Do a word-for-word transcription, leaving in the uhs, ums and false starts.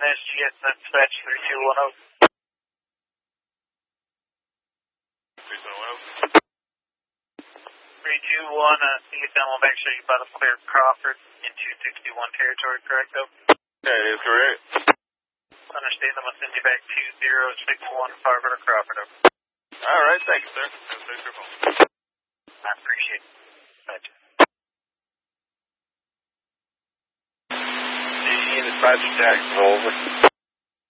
S G S dispatch three two one zero. three two one zero. three two one, uh, C S M will make sure you bottom clear Crawford in two sixty-one territory, correct, though? That is correct. Understand, I'm going to send you back two zero six one Harvard or Crawford, over. All right, thank you, sir. Have a safe trip home. I appreciate it. Gotcha. Dispatch Jacksonville, over.